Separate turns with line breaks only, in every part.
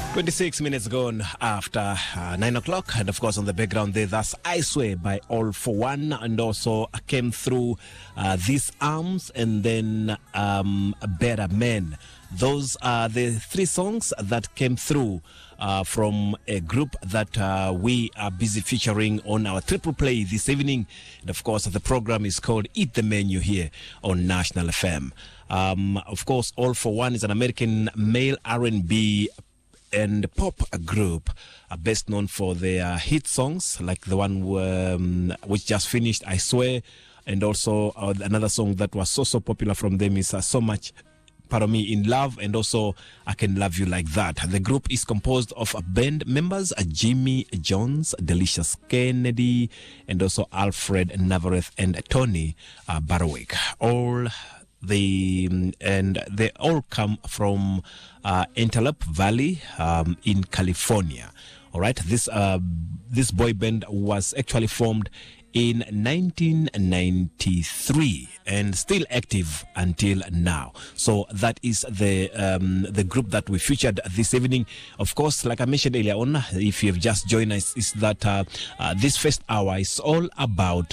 26 minutes gone after 9 o'clock, and of course on the background there, that's I Swear by All For One, and also came through These Arms, and then Better Men. Those are the three songs that came through from a group that we are busy featuring on our triple play this evening. And of course, the program is called Eat the Menu here on National FM. Of course, All For One is an American male R&B and pop group, best known for their hit songs like the one which just finished, I Swear, and also another song that was so popular from them is So Much Pardon Me in Love, and also I Can Love You Like That. The group is composed of band members Jimmy Jones, Delicious Kennedy, and also Alfred Navarrete and Tony Barwick. They all come from Antelope Valley in California. All right, this boy band was actually formed in 1993 and still active until now. So that is the group that we featured this evening. Of course, like I mentioned earlier on, if you've just joined us, is that this first hour is all about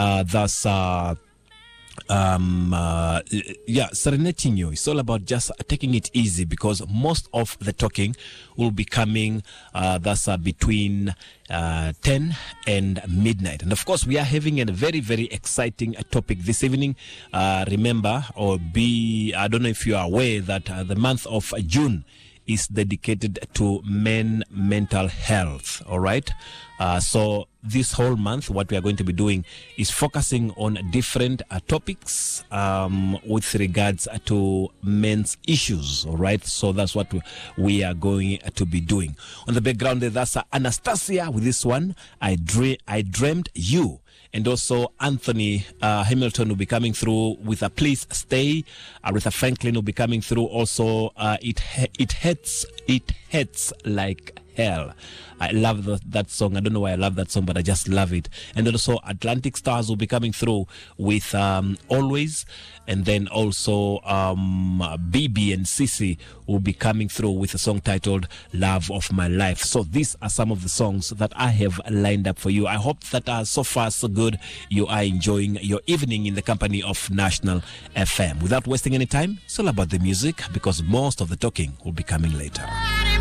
serenading you. It's all about just taking it easy, because most of the talking will be coming between 10 and midnight. And of course, we are having a very, very exciting topic this evening. I don't know if you are aware that the month of June is dedicated to mental health. All right. So this whole month, what we are going to be doing is focusing on different topics with regards to men's issues. All right. So that's what we are going to be doing. On the background, that's Anastasia with this one, I Dreamed You. And also Anthony Hamilton will be coming through with a Please Stay. Aretha Franklin will be coming through also. It hurts like hell. I love that song. I don't know why I love that song, but I just love it. And also Atlantic Stars will be coming through with Always. And then also BB and Sissy will be coming through with a song titled Love of My Life. So these are some of the songs that I have lined up for you. I hope that so far so good, you are enjoying your evening in the company of National FM. Without wasting any time, it's all about the music, because most of the talking will be coming later.